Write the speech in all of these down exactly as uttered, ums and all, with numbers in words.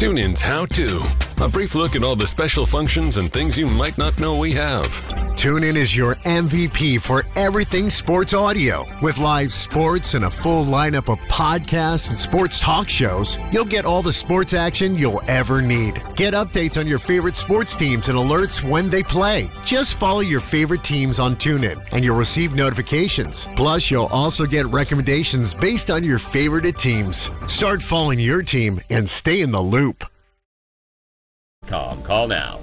TuneIn's How To. A brief look at all the special functions and things you might not know we have. TuneIn is your M V P for everything sports audio. With live sports and a full lineup of podcasts and sports talk shows, you'll get all the sports action you'll ever need. Get updates on your favorite sports teams and alerts when they play. Just follow your favorite teams on TuneIn, and you'll receive notifications. Plus, you'll also get recommendations based on your favorite teams. Start following your team and stay in the loop. Call, call now.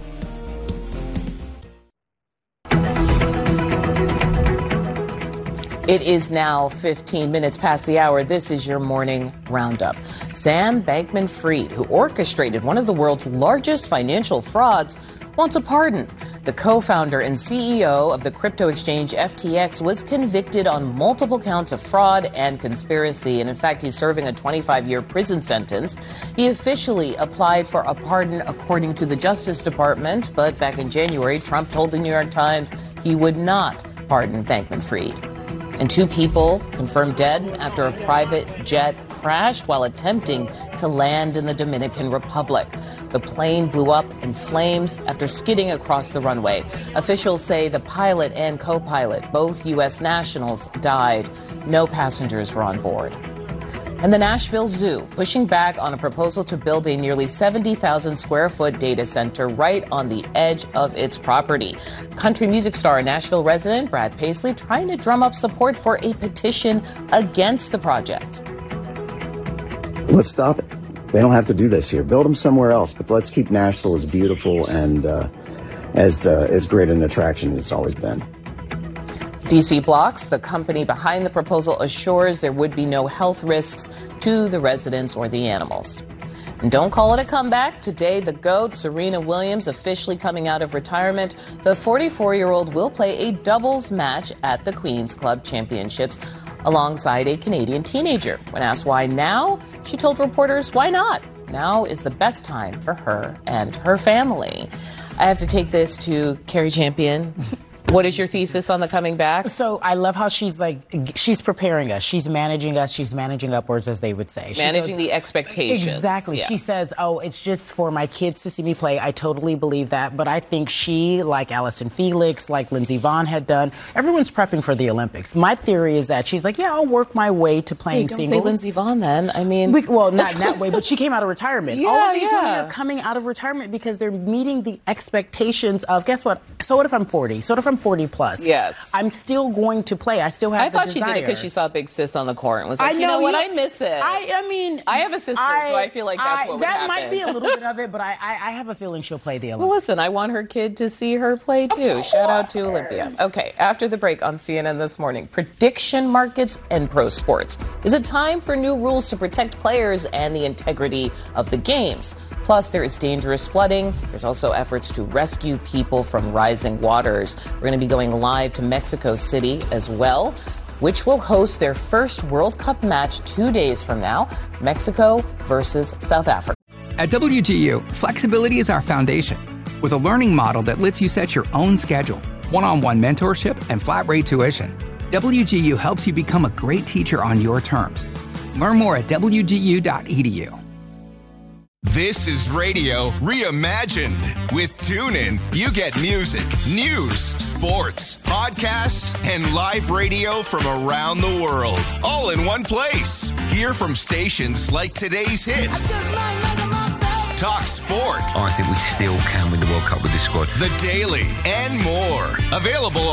It is now fifteen minutes past the hour. This is your morning roundup. Sam Bankman-Fried, who orchestrated one of the world's largest financial frauds, wants a pardon. The co-founder and C E O of the crypto exchange F T X was convicted on multiple counts of fraud and conspiracy. And in fact, he's serving a twenty-five-year prison sentence. He officially applied for a pardon according to the Justice Department. But back in January, Trump told the New York Times he would not pardon Bankman-Fried. And two people confirmed dead after a private jet crashed while attempting to land in the Dominican Republic. The plane blew up in flames after skidding across the runway. Officials say the pilot and co-pilot, both U S nationals, died. No passengers were on board. And the Nashville Zoo pushing back on a proposal to build a nearly seventy thousand square foot data center right on the edge of its property. Country music star and Nashville resident Brad Paisley trying to drum up support for a petition against the project. Let's stop it. They don't have to do this here. Build them somewhere else, but let's keep Nashville as beautiful and uh, as uh, as great an attraction as it's always been. D C Blocks, the company behind the proposal, assures there would be no health risks to the residents or the animals. And don't call it a comeback. Today, the GOAT, Serena Williams, officially coming out of retirement. The forty-four-year-old will play a doubles match at the Queen's Club Championships alongside a Canadian teenager. When asked why now, she told reporters, why not? Now is the best time for her and her family. I have to take this to Carrie Champion. What is your thesis on the coming back? So I love how she's like, she's preparing us. She's managing us. She's managing upwards, as they would say. She managing goes, the expectations. Exactly. Yeah. She says, oh, it's just for my kids to see me play. I totally believe that. But I think she, like Allison Felix, like Lindsey Vonn had done, everyone's prepping for the Olympics. My theory is that she's like, yeah, I'll work my way to playing hey, don't singles. Say Lindsey Vonn then. I mean. We, well, not in that way, but she came out of retirement. Yeah, All of these yeah. women are coming out of retirement because they're meeting the expectations of, guess what? So what if I'm forty? So what if I'm forty plus? Yeah. Yes. I'm still going to play. I still have I the thought desire. she did it because she saw Big Sis on the court and was like, I know, you know what, you, I miss it. I, I mean... I have a sister, I, so I feel like that's I, what would that happen. That might be a little bit of it, but I, I, I have a feeling she'll play the Olympics. Well, listen, I want her kid to see her play, too. Shout out to Olympia. Okay, after the break on C N N This Morning, prediction markets and pro sports. Is it time for new rules to protect players and the integrity of the games? Plus, there is dangerous flooding. There's also efforts to rescue people from rising waters. We're going to be going live to Mexico City as well, which will host their first World Cup match two days from now, Mexico versus South Africa. At W G U, flexibility is our foundation. With a learning model that lets you set your own schedule, one-on-one mentorship, and flat-rate tuition, W G U helps you become a great teacher on your terms. Learn more at W G U dot E D U. This is radio reimagined. With TuneIn, you get music, news, sports, podcasts, and live radio from around the world, all in one place. Hear from stations like Today's Hits, Talk Sport. I think we still can win the World Cup with this squad. The Daily, and more. Available